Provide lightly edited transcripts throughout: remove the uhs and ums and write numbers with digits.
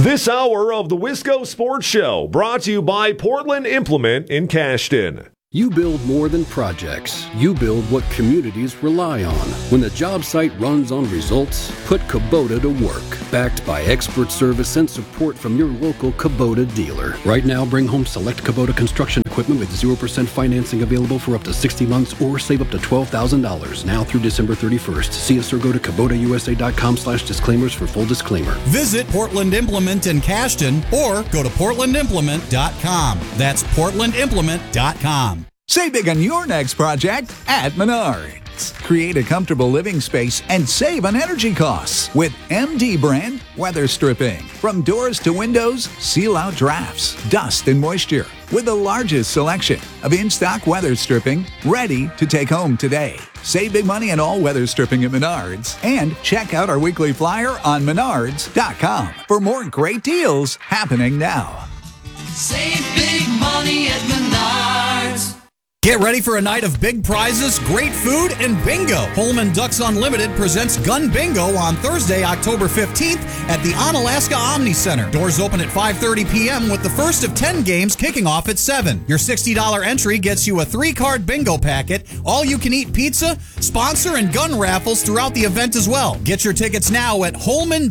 This hour of the Wisco Sports Show brought to you by Portland Implement in Cashton. You build more than projects. You build what communities rely on. When the job site runs on results, put Kubota to work. Backed by expert service and support from your local Kubota dealer. Right now, bring home select Kubota construction equipment with 0% financing available for up to 60 months or save up to $12,000 now through December 31st. See us or go to KubotaUSA.com/disclaimers for full disclaimer. Visit Portland Implement in Cashton or go to PortlandImplement.com. That's PortlandImplement.com. Save big on your next project at Menards. Create a comfortable living space and save on energy costs with MD brand weather stripping. From doors to windows, seal out drafts, dust, and moisture with the largest selection of in-stock weather stripping ready to take home today. Save big money on all weather stripping at Menards and check out our weekly flyer on Menards.com for more great deals happening now. Save big money at Menards. Get ready for a night of big prizes, great food, and bingo. Holman Ducks Unlimited presents Gun Bingo on Thursday, October 15th at the Onalaska Omni Center. Doors open at 5:30 p.m. with the first of 10 games kicking off at 7. Your $60 entry gets you a 3-card bingo packet, all-you-can-eat pizza, sponsor, and gun raffles throughout the event as well. Get your tickets now at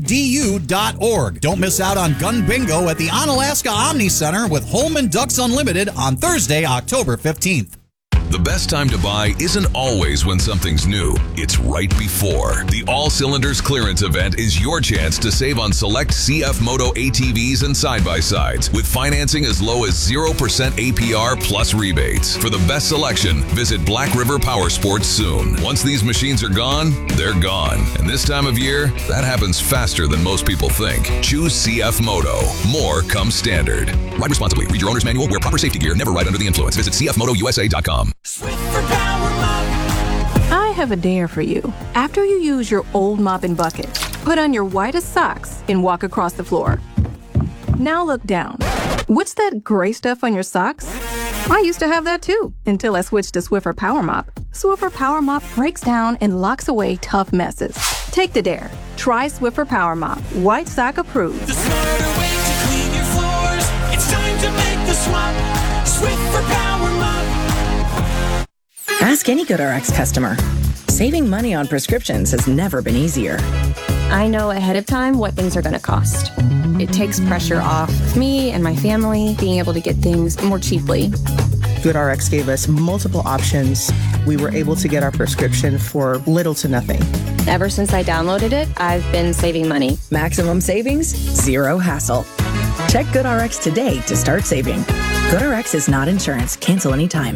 holmandu.org. Don't miss out on Gun Bingo at the Onalaska Omni Center with Holman Ducks Unlimited on Thursday, October 15th. The best time to buy isn't always when something's new. It's right before. The All Cylinders Clearance Event is your chance to save on select CF Moto ATVs and side-by-sides with financing as low as 0% APR plus rebates. For the best selection, visit Black River Power Sports soon. Once these machines are gone, they're gone. And this time of year, that happens faster than most people think. Choose CF Moto. More comes standard. Ride responsibly. Read your owner's manual. Wear proper safety gear. Never ride under the influence. Visit cfmotousa.com. I have a dare for you. After you use your old mop and bucket, put on your whitest socks and walk across the floor. Now look down. What's that gray stuff on your socks? I used to have that too, until I switched to Swiffer Power Mop. Swiffer Power Mop breaks down and locks away tough messes. Take the dare. Try Swiffer Power Mop. White sock approved. The smarter way to clean your floors. It's time to make the swap. Swiffer Power Mop. Ask any GoodRx customer. Saving money on prescriptions has never been easier. I know ahead of time what things are going to cost. It takes pressure off me and my family being able to get things more cheaply. GoodRx gave us multiple options. We were able to get our prescription for little to nothing. Ever since I downloaded it, I've been saving money. Maximum savings, zero hassle. Check GoodRx today to start saving. GoodRx is not insurance. Cancel anytime.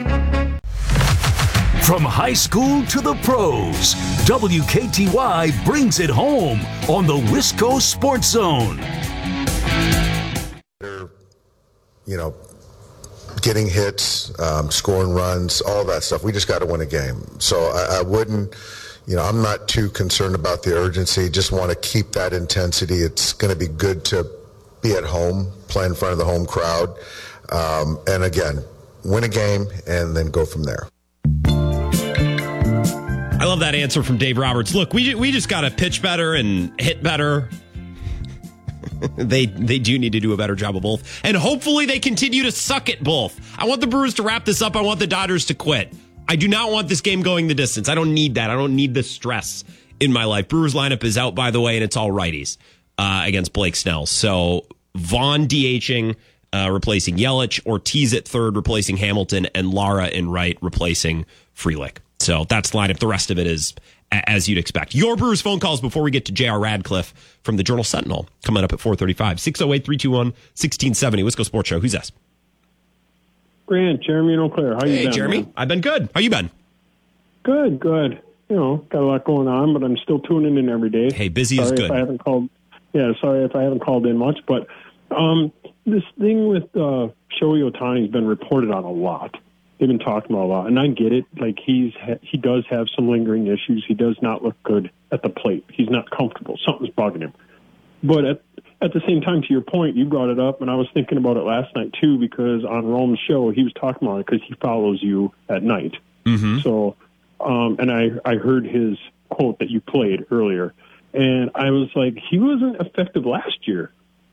From high school to the pros, WKTY brings it home on the Wisco Sports Zone. Getting hits, scoring runs, all that stuff. We just got to win a game. So I wouldn't, I'm not too concerned about the urgency. Just want to keep that intensity. It's going to be good to be at home, play in front of the home crowd. And again, win a game and then go from there. I love that answer from Dave Roberts. Look, we just got to pitch better and hit better. They do need to do a better job of both. And hopefully they continue to suck at both. I want the Brewers to wrap this up. I want the Dodgers to quit. I do not want this game going the distance. I don't need that. I don't need the stress in my life. Brewers lineup is out, by the way, and it's all righties against Blake Snell. So Vaughn DHing, replacing Yelich, Ortiz at third, replacing Hamilton, and Lara in right, replacing Frelick. So that's the lineup. The rest of it is as you'd expect. Your Brewers phone calls before we get to J.R. Radcliffe from the Journal Sentinel coming up at 4:35. 608-321-1670. Wisco Sports Show. Who's this? Grant, Jeremy and Eau Claire. How you been? Hey, Jeremy. Man? I've been good. How you been? Good. Got a lot going on, but I'm still tuning in every day. Hey, busy is good. Sorry if I haven't called in much, but this thing with Shohei Ohtani has been reported on a lot. They've been talking about a lot, and I get it. Like he does have some lingering issues. He does not look good at the plate. He's not comfortable. Something's bugging him. But at the same time, to your point, you brought it up, and I was thinking about it last night too, because on Rome's show he was talking about it because he follows you at night. Mm-hmm. So, and I heard his quote that you played earlier, and I was like, he wasn't effective last year.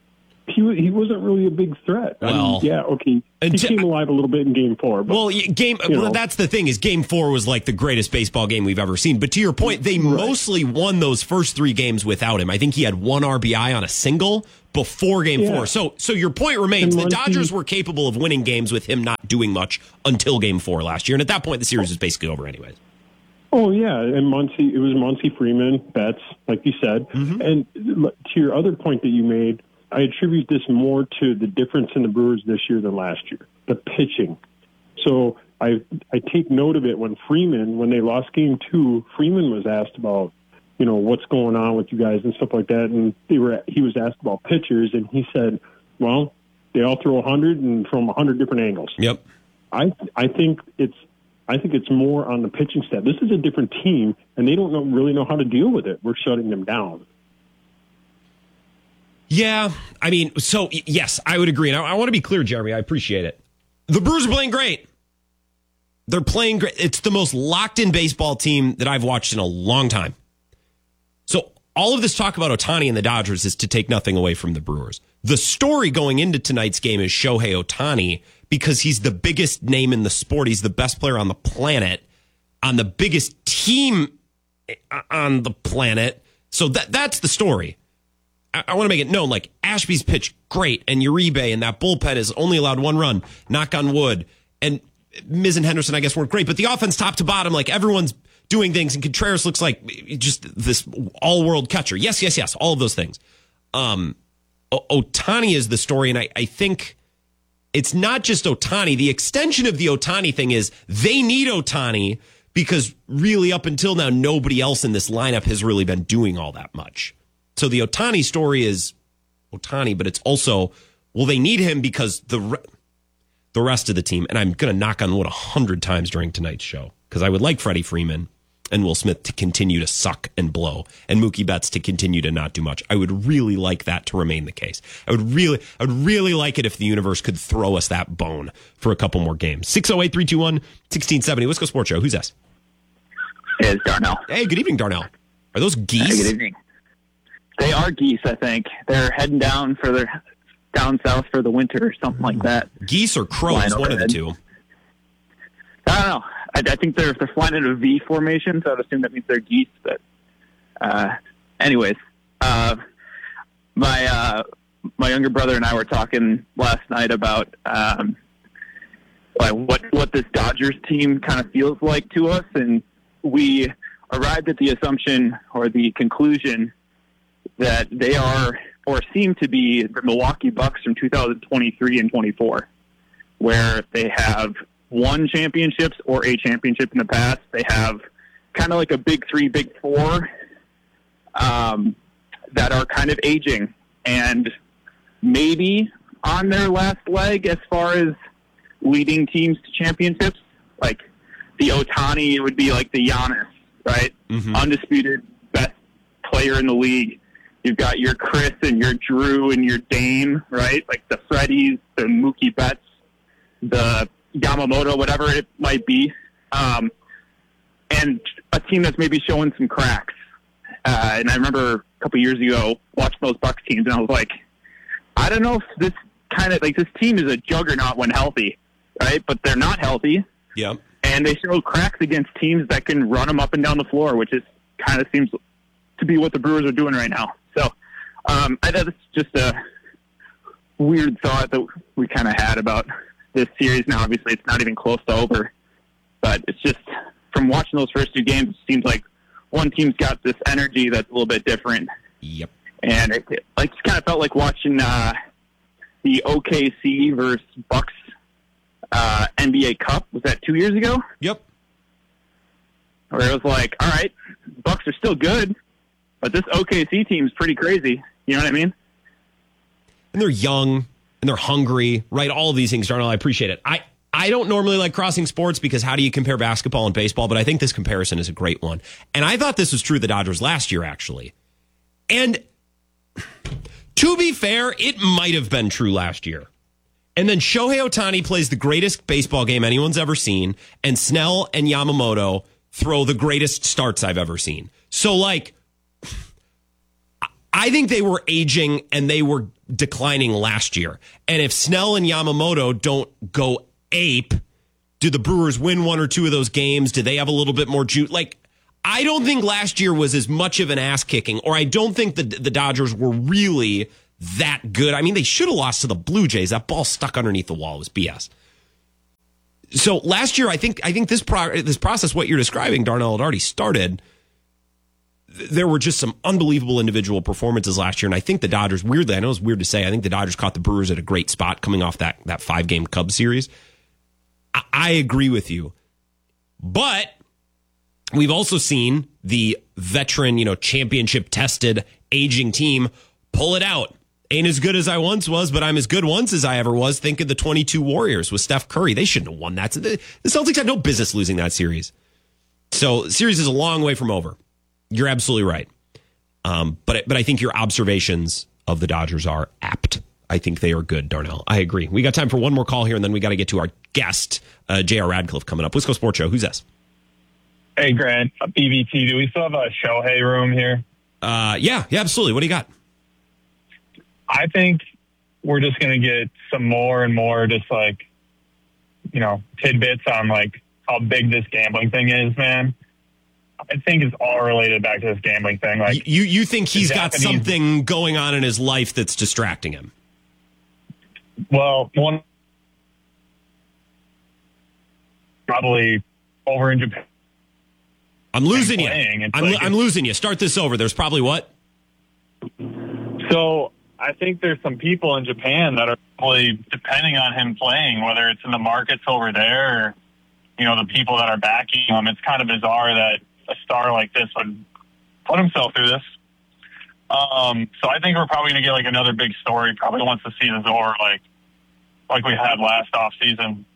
he wasn't really a big threat. Well, he came alive a little bit in Game 4. But, that's the thing is Game 4 was like the greatest baseball game we've ever seen. But to your point, they mostly won those first 3 games without him. I think he had 1 RBI on a single before Game 4. So your point remains. The Dodgers were capable of winning games with him not doing much until Game 4 last year. And at that point, the series was basically over anyways. Oh, yeah. And it was Muncy, Freeman, Betts, like you said. Mm-hmm. And to your other point that you made, I attribute this more to the difference in the Brewers this year than last year, the pitching. So I take note of it when they lost Game 2, Freeman was asked about, what's going on with you guys and stuff like that. And he was asked about pitchers, and he said, well, they all throw 100 and from 100 different angles. Yep. I think it's more on the pitching staff. This is a different team, and they don't really know how to deal with it. We're shutting them down. Yeah, I mean, so, yes, I would agree. And I want to be clear, Jeremy. I appreciate it. The Brewers are playing great. They're playing great. It's the most locked-in baseball team that I've watched in a long time. So all of this talk about Ohtani and the Dodgers is to take nothing away from the Brewers. The story going into tonight's game is Shohei Ohtani because he's the biggest name in the sport. He's the best player on the planet, on the biggest team on the planet. So that's the story. I want to make it known, like, Ashby's pitched great, and Uribe and that bullpen has only allowed 1 run, knock on wood. And Miz and Henderson, I guess, weren't great. But the offense top to bottom, like, everyone's doing things, and Contreras looks like just this all-world catcher. Yes, all of those things. Ohtani is the story, and I think it's not just Ohtani. The extension of the Ohtani thing is they need Ohtani because really up until now, nobody else in this lineup has really been doing all that much. So the Ohtani story is Ohtani, but it's also, well, they need him because the rest of the team, and I'm going to knock on wood 100 times during tonight's show, because I would like Freddie Freeman and Will Smith to continue to suck and blow, and Mookie Betts to continue to not do much. I would really like that to remain the case. I would really like it if the universe could throw us that bone for a couple more games. 608-321-1670. Wisco Sports Show. Who's this? It's Darnell. Hey, good evening, Darnell. Are those geese? Hey, good evening. They are geese, I think. They're heading down south for the winter or something like that. Geese or crows, one of the two. I don't know. I think they're flying in a V formation, so I'd assume that means they're geese. But anyways, my younger brother and I were talking last night about what this Dodgers team kind of feels like to us, and we arrived at the assumption or the conclusion that they are or seem to be the Milwaukee Bucks from 2023 and 24, where they have won championships or a championship in the past. They have kind of like a big 3, big 4 that are kind of aging and maybe on their last leg as far as leading teams to championships. Like the Ohtani would be like the Giannis, right? Mm-hmm. Undisputed best player in the league. You've got your Chris and your Drew and your Dame, right? Like the Freddies, the Mookie Betts, the Yamamoto, whatever it might be. And a team that's maybe showing some cracks. And I remember a couple years ago watching those Bucks teams, and I was like, I don't know if this this team is a juggernaut when healthy, right? But they're not healthy. Yeah. And they show cracks against teams that can run them up and down the floor, which is kind of seems to be what the Brewers are doing right now. So I thought it's just a weird thought that we kind of had about this series. Now, obviously, it's not even close to over. But it's just, from watching those first 2 games, it seems like one team's got this energy that's a little bit different. Yep. And it kind of felt like watching the OKC versus Bucks NBA Cup. Was that 2 years ago? Yep. Where it was like, all right, Bucks are still good, but this OKC team's pretty crazy. You know what I mean? And they're young, and they're hungry, right? All of these things, Darnell, I appreciate it. I don't normally like crossing sports because how do you compare basketball and baseball? But I think this comparison is a great one. And I thought this was true of the Dodgers last year, actually. And to be fair, it might have been true last year. And then Shohei Ohtani plays the greatest baseball game anyone's ever seen, and Snell and Yamamoto throw the greatest starts I've ever seen. So, like, I think they were aging and they were declining last year. And if Snell and Yamamoto don't go ape, do the Brewers win one or two of those games? Do they have a little bit more juice? Like, I don't think last year was as much of an ass kicking, or I don't think the Dodgers were really that good. I mean, they should have lost to the Blue Jays. That ball stuck underneath the wall. It was BS. So last year, I think this process, what you're describing, Darnell, had already started. There were just some unbelievable individual performances last year, and I think the Dodgers, weirdly, I know it's weird to say, I think the Dodgers caught the Brewers at a great spot coming off that 5-game Cubs series. I agree with you. But we've also seen the veteran, championship-tested, aging team pull it out. Ain't as good as I once was, but I'm as good once as I ever was. Think of the 22 Warriors with Steph Curry. They shouldn't have won that. The Celtics had no business losing that series. So the series is a long way from over. You're absolutely right. But I think your observations of the Dodgers are apt. I think they are good, Darnell. I agree. We got time for one more call here, and then we got to get to our guest, J.R. Radcliffe, coming up. Wisco Sports Show. Who's this? Hey, Grant. BBT. Do we still have a Shohei room here? Yeah, absolutely. What do you got? I think we're just going to get some more and more just tidbits on how big this gambling thing is, man. I think it's all related back to this gambling thing. You think he's got something going on in his life that's distracting him? Well, one probably over in Japan. I'm losing you. I'm losing you. Start this over. There's probably what? So I think there's some people in Japan that are probably depending on him playing, whether it's in the markets over there or, the people that are backing him. It's kind of bizarre that a star like this would put himself through this. So I think we're probably going to get another big story probably once the season's over, like we had last off season.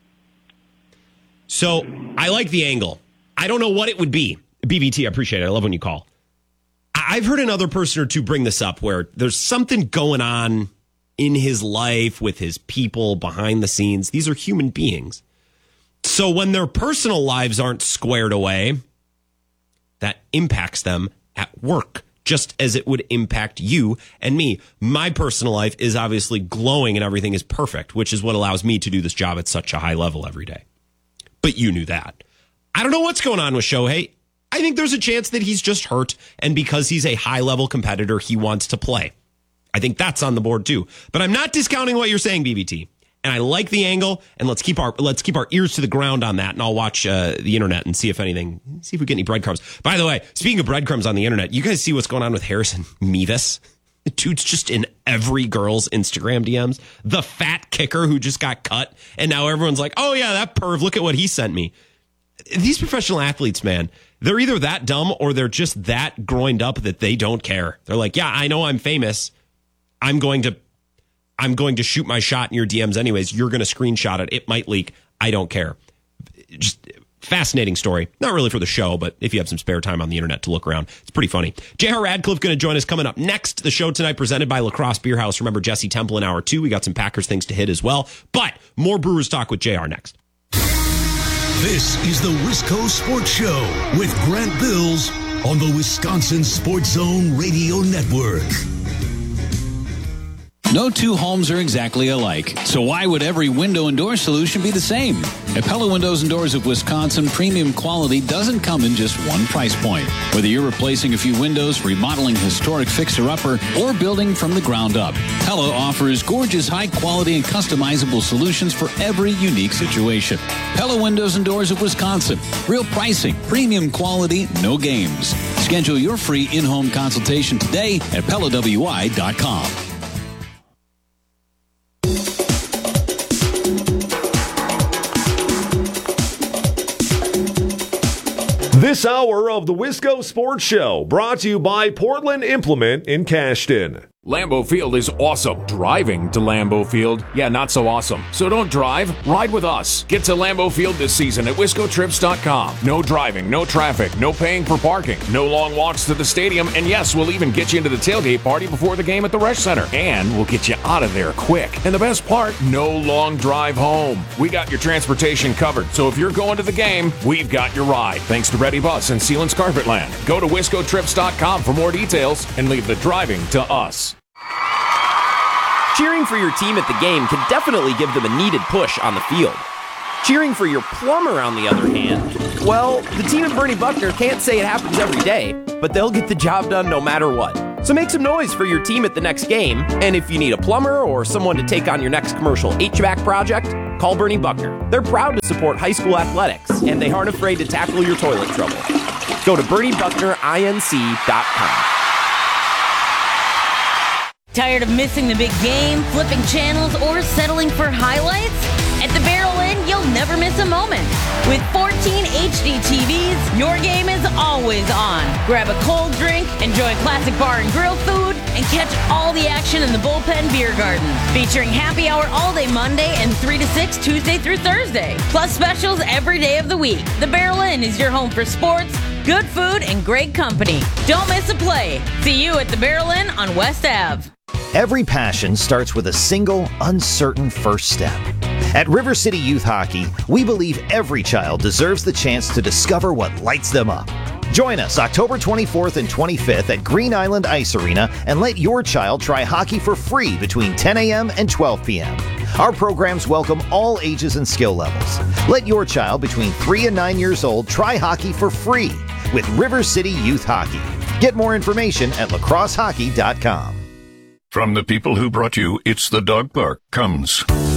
So I like the angle. I don't know what it would be. BBT, I appreciate it. I love when you call. I've heard another person or two bring this up where there's something going on in his life with his people behind the scenes. These are human beings. So when their personal lives aren't squared away, that impacts them at work, just as it would impact you and me. My personal life is obviously glowing and everything is perfect, which is what allows me to do this job at such a high level every day. But you knew that. I don't know what's going on with Shohei. I think there's a chance that he's just hurt, and because he's a high-level competitor, he wants to play. I think that's on the board too. But I'm not discounting what you're saying, BBT. And I like the angle, and let's keep our ears to the ground on that, and I'll watch the internet and see if we get any breadcrumbs. By the way, speaking of breadcrumbs on the internet, you guys see what's going on with Harrison Mevis? The dude's just in every girl's Instagram DMs. The fat kicker who just got cut, and now everyone's like, oh yeah, that perv, look at what he sent me. These professional athletes, man, they're either that dumb or they're just that groined up that they don't care. They're like, yeah, I know I'm famous. I'm going to shoot my shot in your DMs anyways. You're going to screenshot it. It might leak. I don't care. Just fascinating story. Not really for the show, but if you have some spare time on the internet to look around, it's pretty funny. J.R. Radcliffe going to join us coming up next. The show tonight presented by Lacrosse Beer House. Remember Jesse Temple in hour 2. We got some Packers things to hit as well. But more Brewers talk with J.R. next. This is the Wisco Sports Show with Grant Bills on the Wisconsin Sports Zone Radio Network. No two homes are exactly alike, so why would every window and door solution be the same? At Pella Windows and Doors of Wisconsin, premium quality doesn't come in just one price point. Whether you're replacing a few windows, remodeling a historic fixer-upper, or building from the ground up, Pella offers gorgeous, high-quality, and customizable solutions for every unique situation. Pella Windows and Doors of Wisconsin. Real pricing, premium quality, no games. Schedule your free in-home consultation today at PellaWI.com. This hour of the Wisco Sports Show brought to you by Portland Implement in Cashton. Lambeau Field is awesome. Driving to Lambeau Field, yeah, not so awesome. So don't drive, ride with us. Get to Lambeau Field this season at WiscoTrips.com. No driving, no traffic, no paying for parking, no long walks to the stadium, and yes, we'll even get you into the tailgate party before the game at the Resch Center. And we'll get you out of there quick. And the best part, no long drive home. We got your transportation covered, so if you're going to the game, we've got your ride. Thanks to Ready Bus and Sealands Carpetland. Go to WiscoTrips.com for more details and leave the driving to us. Cheering for your team at the game can definitely give them a needed push on the field. Cheering for your plumber, on the other hand, well, the team at Bernie Buckner can't say it happens every day, but they'll get the job done no matter what. So make some noise for your team at the next game, and if you need a plumber or someone to take on your next commercial HVAC project, call Bernie Buckner. They're proud to support high school athletics, and they aren't afraid to tackle your toilet trouble. Go to BernieBucknerINC.com. Tired of missing the big game, flipping channels, or settling for highlights? At the Barrel Inn, you'll never miss a moment. With 14 HD TVs, your game is always on. Grab a cold drink, enjoy classic bar and grill food, and catch all the action in the Bullpen Beer Garden. Featuring happy hour all day Monday and 3 to 6 Tuesday through Thursday. Plus specials every day of the week. The Barrel Inn is your home for sports, good food, and great company. Don't miss a play. See you at the Barrel Inn on West Ave. Every passion starts with a single, uncertain first step. At River City Youth Hockey, we believe every child deserves the chance to discover what lights them up. Join us October 24th and 25th at Green Island Ice Arena and let your child try hockey for free between 10 a.m. and 12 p.m. Our programs welcome all ages and skill levels. Let your child between 3 and 9 years old try hockey for free with River City Youth Hockey. Get more information at lacrossehockey.com. From the people who brought you It's the Dog Park comes